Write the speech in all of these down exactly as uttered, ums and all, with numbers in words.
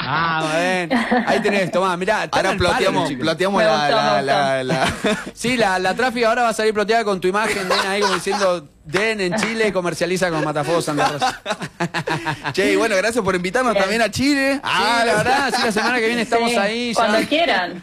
Ah, bueno. Ahí tenés, tomá, mirá. Ahora ploteamos, ploteamos la, gustó, la, me la, la... Sí, la, la tráfica ahora va a salir ploteada con tu imagen, Den, ahí como diciendo, Den en Chile comercializa con Matafuegos Santa Rosa. Che, y bueno, gracias por invitarnos Bien. también a Chile. Ah, la verdad, sí, la semana que viene estamos Sí, ahí. Ya. Cuando quieran.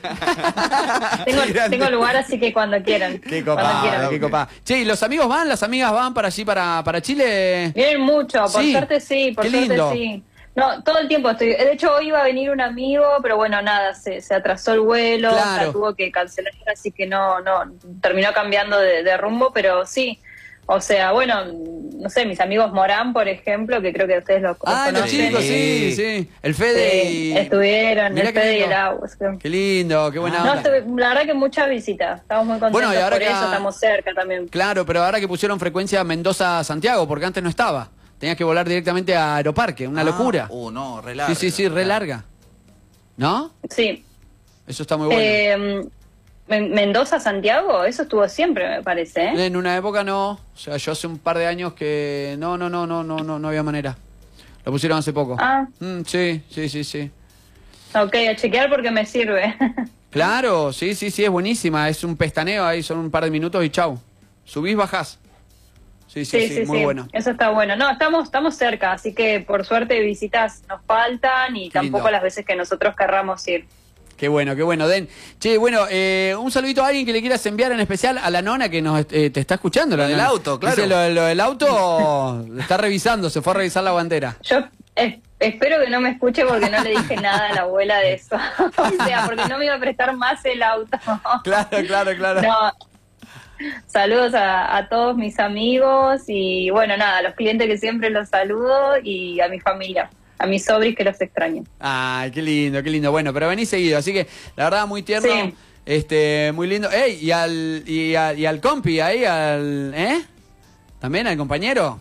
tengo, tengo lugar, así que cuando quieran. Qué Cuando copada, quieran. qué copada. Che, ¿y los amigos van? ¿Las amigas van para allí, para, para Chile? Vienen mucho, por Sí. suerte sí, por Qué suerte lindo. sí. No, todo el tiempo estoy. De hecho, hoy iba a venir un amigo, pero bueno, nada, se, se atrasó el vuelo, Claro. la tuvo que cancelar, así que no, no, terminó cambiando de, de rumbo, pero sí. O sea, bueno, no sé, mis amigos Morán, por ejemplo, que creo que ustedes los, los Ah, los conocen. chicos, sí, sí. El Fede Sí, y... estuvieron, Mirá el qué Fede y lindo. el Agus. creo. Qué lindo, qué buena No, onda. estuve- la verdad que muchas visitas, estamos muy contentos Bueno, y ahora por que eso, ha- estamos cerca también. Claro, pero ahora que pusieron frecuencia Mendoza-Santiago, porque antes no estaba. Tenías que volar directamente a Aeroparque, una Ah, locura. Uh, no, re larga. Sí, sí, sí, re larga. ¿No? Sí. Eso está muy bueno. Eh, Men- Mendoza, Santiago, eso estuvo siempre, me parece, ¿eh? En una época no, o sea, yo hace un par de años que no, no, no, no, no, no, no había manera. Lo pusieron hace poco. Ah, Mm, sí, sí, sí, sí. ok, a chequear porque me sirve. Claro, sí, sí, sí, es buenísima. Es un pestaneo ahí, son un par de minutos y chau. Subís, bajás. Sí, sí, sí, muy bueno. Eso está bueno. No, estamos, estamos cerca, así que por suerte visitas nos faltan y Qué tampoco lindo. las veces que nosotros querramos ir. Qué bueno, qué bueno, Den. Che, bueno, eh, un saludito a alguien que le quieras enviar en especial a la nona que nos eh, te está escuchando. Lo la del nona. auto, claro. Dice, lo, lo del auto lo está revisando, se fue a revisar la bandera. Yo es- espero que no me escuche porque no le dije nada a la abuela de eso. O sea, porque no me iba a prestar más el auto. Claro, claro, claro. No. Saludos a, a todos mis amigos y bueno, nada, a los clientes que siempre los saludo y a mi familia, a mis sobris que los extraño. Ay, qué lindo, qué lindo. Bueno, pero venís seguido, así que la verdad muy tierno, Sí. este, muy lindo. Ey, y al, y, a- y al compi ahí, al, ¿eh? ¿También al compañero?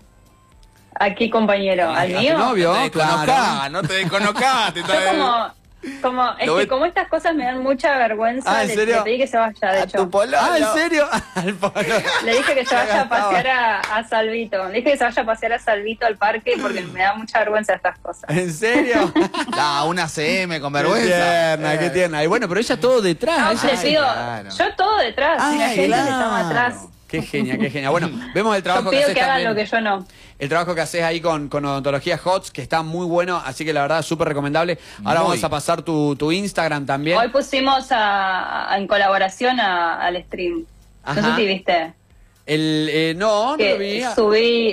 Aquí, compañero, ¿A- al a tu mío. novio? No te desconozcás, Claro. no te desconozcás. te Yo trae- como, como, es Lo que ve- como estas cosas me dan mucha vergüenza, Ah, ¿en le, serio? le pedí que se vaya, de A hecho. tu pololo. Ah, ¿en serio? Al polo. Le dije que se vaya a gastaba. pasear a, a Salvito. Le dije que se vaya a pasear a Salvito al parque porque me da mucha vergüenza estas cosas. ¿En serio? Da, una C M con Qué vergüenza. tierna, qué Eh. tierna. Y bueno, pero ella todo detrás. No, ella- le pido, claro. yo todo detrás, y la Ay, gente claro. que estaba atrás. Qué genia, qué genia. Bueno, vemos el Yo trabajo que pido haces que hagan también. lo que yo no. El trabajo que haces ahí con, con Odontología Hots, que está muy bueno, así que la verdad súper recomendable. Ahora Muy. vamos a pasar tu, tu Instagram también. Hoy pusimos a, a- en colaboración a- al stream. Ajá. No sé si viste. El, eh, no, no lo vi. Que subí.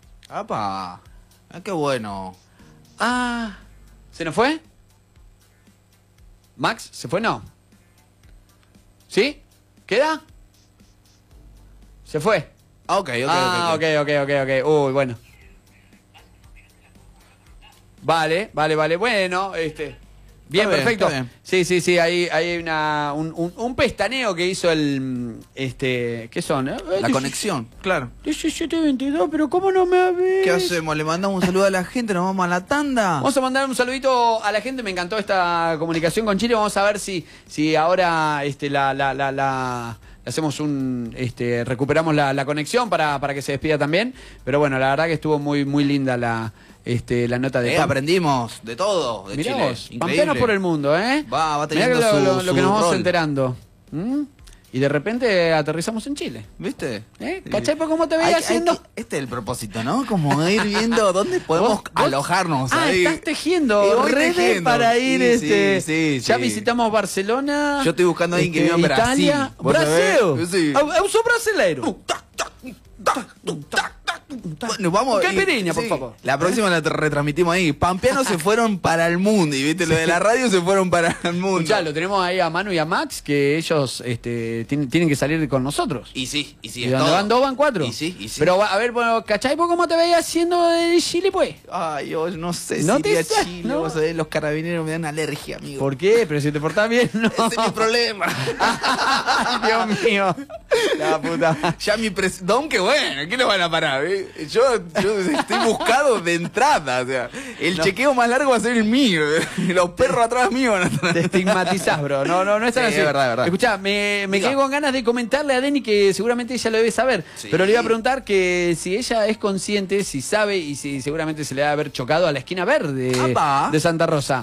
Apa. Ah, qué bueno. Ah, ¿se nos fue? ¿Max? ¿Se fue? No. ¿Sí? ¿Queda? Se fue. Ah, ok, ok, ah, ok. ok, ok, ok, ok. Uy, bueno. Vale, vale, vale. Bueno, este. Bien, Está bien, perfecto. está bien. Sí, sí, sí, ahí, ahí hay una, un, un, un pestaneo que hizo el. Este. ¿Qué son? eh? La conexión, claro. diecisiete veintidós, pero ¿cómo no me ves? ¿Qué hacemos? ¿Le mandamos un saludo a la gente? ¿Nos vamos a la tanda? Vamos a mandar un saludito a la gente, me encantó esta comunicación con Chile, vamos a ver si, si ahora este, la, la, la, la- le hacemos un, este, recuperamos la, la conexión para, para que se despida también, pero bueno, la verdad que estuvo muy, muy linda la, este, la nota de Eh, Pam. aprendimos de todo de Mirá Chile. vos, Increíble. pampeanos por el mundo, ¿eh? Va, va Mirá teniendo que lo, su- lo- lo que su nos vamos rol. enterando. ¿Mm? Y de repente aterrizamos en Chile. ¿Viste? ¿Eh? ¿Cachai por cómo te veía Hay- hay haciendo? que- este es el propósito, ¿no? Como ir viendo dónde podemos ¿Vos- vos- alojarnos. Ah, ahí. estás tejiendo Y voy redes tejiendo. para ir, Sí, este, sí, sí, ya sí. visitamos Barcelona. Yo estoy buscando a alguien que viva en Italia. Brasil. ¿Vos sabés? Brasil. Sí. Eu, eu sou brasileiro. Tac, tac, tac, tac, tac. Bueno, vamos. ¿Qué y- piriña, por favor? La próxima la retransmitimos ahí. Pampeanos se fueron para el mundo. Y viste, lo de la radio se fueron para el mundo. Ya lo tenemos ahí a Manu y a Max, que ellos este, tienen, tienen que salir con nosotros. Y sí, y sí. ¿Y es donde todo. van dos, van cuatro? Y sí, y sí. Pero a ver, bueno, ¿cachai por cómo te veías haciendo de Chile, pues? Ay, yo no sé No si te iría a sa- Chile. no. Vos sabés, los carabineros me dan alergia, amigo. ¿Por qué? Pero si te portás bien, no. Ese es mi problema. Ay, Dios mío. La puta. Ya mi pres... Don, qué bueno, ¿qué lo van a parar? eh? Yo, yo estoy buscado de entrada, o sea, el No. chequeo más largo va a ser el mío. Y los perros atrás míos van a estar. Te estigmatizás, bro. No, no, no es tan Sí, así. es verdad, es verdad. Escuchá, me, me Diga. quedé con ganas de comentarle a Denny que seguramente ella lo debe saber. Sí. Pero le iba a preguntar que si ella es consciente, si sabe y si seguramente se le va a haber chocado a la esquina verde Apa. de Santa Rosa.